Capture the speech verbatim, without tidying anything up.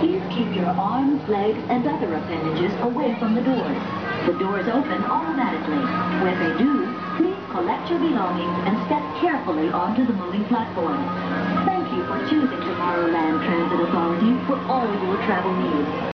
Please keep your arms, legs, and other appendages away from the doors. The doors open automatically. When they do, please collect your belongings and step carefully onto the moving platform. Thank you for choosing Tomorrowland Transit Authority for all your travel needs.